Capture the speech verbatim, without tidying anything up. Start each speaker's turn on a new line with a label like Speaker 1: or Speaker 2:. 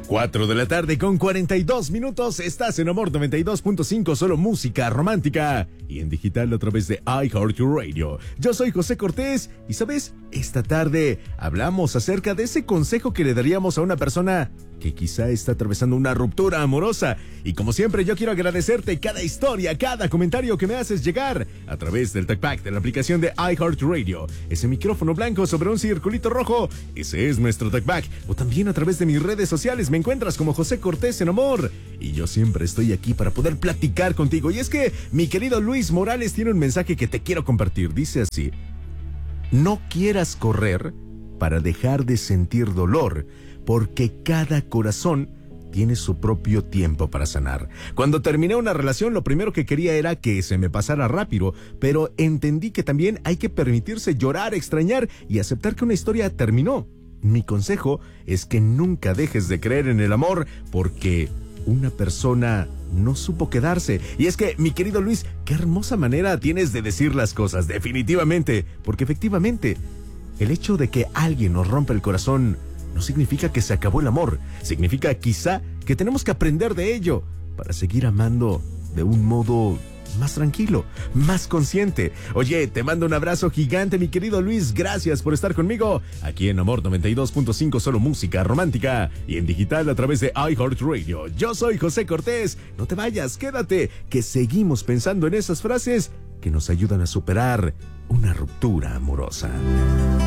Speaker 1: cuatro de la tarde con cuarenta y dos minutos. Estás en Amor noventa y dos punto cinco, solo música romántica. Y en digital a través de iHeartRadio. Yo soy José Cortés y, ¿sabes? Esta tarde hablamos acerca de ese consejo que le daríamos a una persona que quizá está atravesando una ruptura amorosa. Y como siempre, yo quiero agradecerte cada historia, cada comentario que me haces llegar a través del TalkBack de la aplicación de iHeartRadio. Ese micrófono blanco sobre un circulito rojo, ese es nuestro TalkBack. O también a través de mis redes sociales me encuentras como José Cortés en Amor. Y yo siempre estoy aquí para poder platicar contigo. Y es que mi querido Luis Morales tiene un mensaje que te quiero compartir. Dice así: no quieras correr para dejar de sentir dolor, porque cada corazón tiene su propio tiempo para sanar. Cuando terminé una relación, lo primero que quería era que se me pasara rápido, pero entendí que también hay que permitirse llorar, extrañar y aceptar que una historia terminó. Mi consejo es que nunca dejes de creer en el amor, porque una persona no supo quedarse. Y es que, mi querido Luis, qué hermosa manera tienes de decir las cosas, definitivamente, porque efectivamente, el hecho de que alguien nos rompa el corazón no significa que se acabó el amor. Significa quizá que tenemos que aprender de ello para seguir amando de un modo más tranquilo, más consciente. Oye, te mando un abrazo gigante, mi querido Luis. Gracias por estar conmigo aquí en Amor noventa y dos punto cinco, solo música romántica, y en digital a través de iHeartRadio. Yo soy José Cortés. No te vayas, quédate, que seguimos pensando en esas frases que nos ayudan a superar una ruptura amorosa.